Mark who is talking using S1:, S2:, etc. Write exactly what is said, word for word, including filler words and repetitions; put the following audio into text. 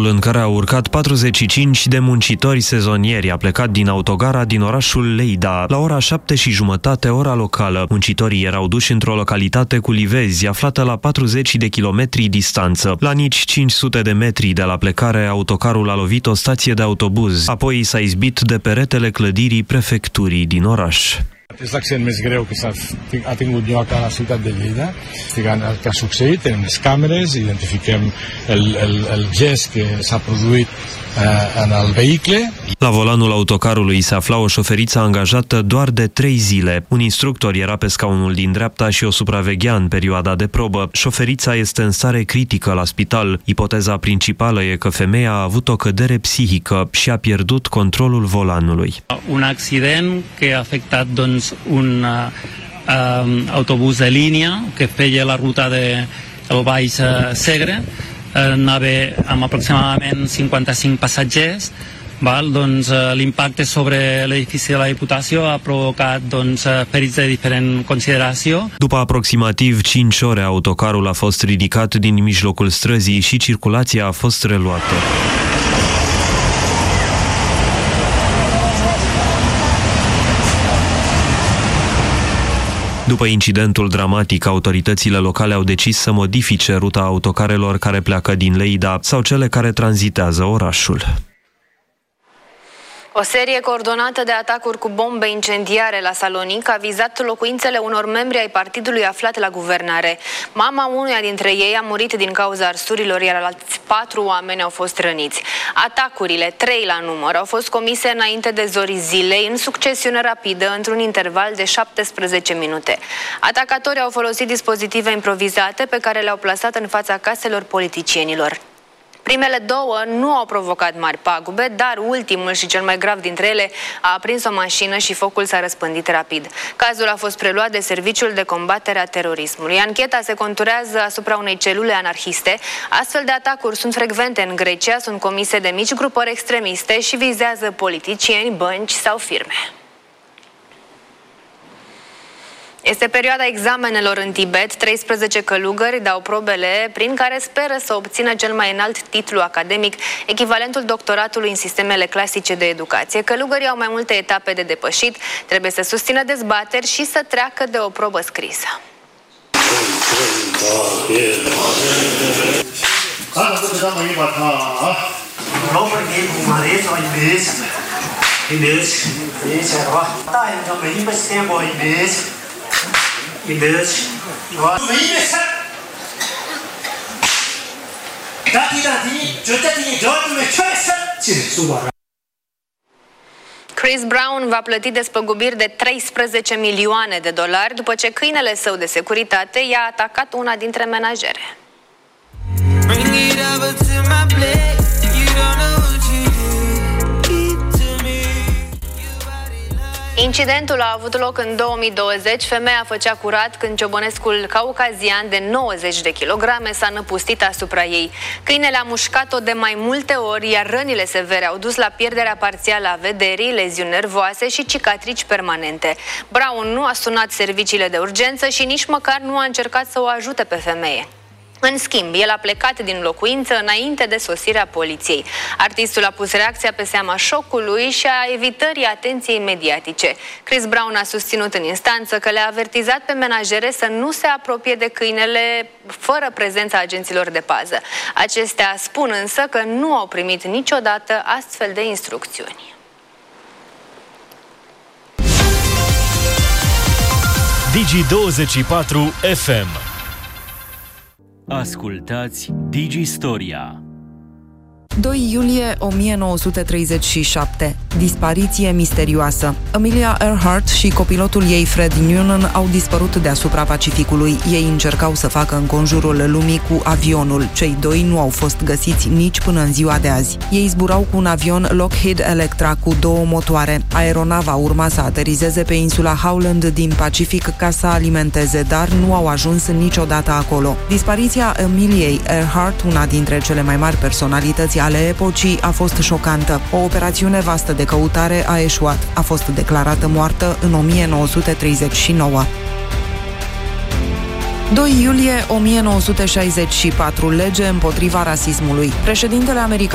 S1: în care au urcat patruzeci și cinci de muncitori sezonieri a plecat din autogara din orașul Lleida la ora șapte și jumătate ora locală. Muncitorii erau duși într-o localitate cu livezi, aflată la patruzeci de kilometri distanță. La nici cinci sute de metri de la plecare, autocarul a lovit o stație de autobuz, apoi s-a izbit de peretele clădirii prefecturii din oraș.
S2: És l'accident més greu que ha tingut lloc a la ciutat de Lleida. Investigant el que ha succeït, tenim les càmeres, identifiquem el, el, el gest que s-a produït uh, en el vehicle.
S1: La volanul autocarului se afla o șoferiță angajată doar de trei zile. Un instructor era pe scaunul din dreapta și o supraveghea în perioada de probă. Șoferița este în stare critică la spital. Ipoteza principală e că femeia a avut o cădere psihică și a pierdut controlul volanului.
S3: Un accident que ha afectat doncs, un uh, um, autobús de línia que feia la ruta de el Baix Segre, uh, anava amb aproximadament cinquanta-cinc passatgers. Val? Doncs, uh, l'impacte sobre l'edifici de la Diputació a provocat doncs, uh, ferits de diferent consideració.
S1: După aproximativ cinci ore, autocarul a fost ridicat din mijlocul străzii și circulația a fost reluată. După incidentul dramatic, autoritățile locale au decis să modifice ruta autocarelor care pleacă din Lleida sau cele care tranzitează orașul.
S4: O serie coordonată de atacuri cu bombe incendiare la Salonic a vizat locuințele unor membri ai partidului aflat la guvernare. Mama unuia dintre ei a murit din cauza arsurilor, iar alți patru oameni au fost răniți. Atacurile, trei la număr, au fost comise înainte de zorii zilei, în succesiune rapidă, într-un interval de șaptesprezece minute. Atacatorii au folosit dispozitive improvizate pe care le-au plasat în fața caselor politicienilor. Primele două nu au provocat mari pagube, dar ultimul și cel mai grav dintre ele a aprins o mașină și focul s-a răspândit rapid. Cazul a fost preluat de Serviciul de Combatere a Terorismului. Ancheta se conturează asupra unei celule anarhiste. Astfel de atacuri sunt frecvente în Grecia, sunt comise de mici grupări extremiste și vizează politicieni, bănci sau firme. Este perioada examenelor în Tibet. treisprezece călugări dau probele prin care speră să obțină cel mai înalt titlu academic, echivalentul doctoratului în sistemele clasice de educație. Călugării au mai multe etape de depășit, trebuie să susțină dezbateri și să treacă de o probă scrisă. Chris Brown va plăti despăgubiri de treisprezece milioane de dolari după ce câinele său de securitate i-a atacat una dintre menajere. Incidentul a avut loc în două mii douăzeci. Femeia făcea curat când ciobănescul caucazian de nouăzeci de kilograme s-a năpustit asupra ei. Câinele a mușcat-o de mai multe ori, iar rănile severe au dus la pierderea parțială a vederii, leziuni nervoase și cicatrici permanente. Brown nu a sunat serviciile de urgență și nici măcar nu a încercat să o ajute pe femeie. În schimb, el a plecat din locuință înainte de sosirea poliției. Artistul a pus reacția pe seama șocului și a evitării atenției mediatice. Chris Brown a susținut în instanță că le-a avertizat pe menajere să nu se apropie de câinele fără prezența agenților de pază. Acestea spun însă că nu au primit niciodată astfel de instrucțiuni.
S5: Digi douăzeci și patru F M.
S6: Ascultați Digistoria.
S7: doi iulie o mie nouă sute treizeci și șapte. Dispariție misterioasă. Amelia Earhart și copilotul ei Fred Noonan au dispărut deasupra Pacificului. Ei încercau să facă înconjurul lumii cu avionul. Cei doi nu au fost găsiți nici până în ziua de azi. Ei zburau cu un avion Lockheed Electra cu două motoare. Aeronava urma să aterizeze pe insula Howland din Pacific ca să alimenteze, dar nu au ajuns niciodată acolo. Dispariția Ameliei Earhart, una dintre cele mai mari personalități ale epocii, a fost șocantă. O operațiune vastă de căutare a eșuat. A fost declarată moartă în o mie nouă sute treizeci și nouă. doi iulie o mie nouă sute șaizeci și patru. Lege împotriva rasismului. Președintele american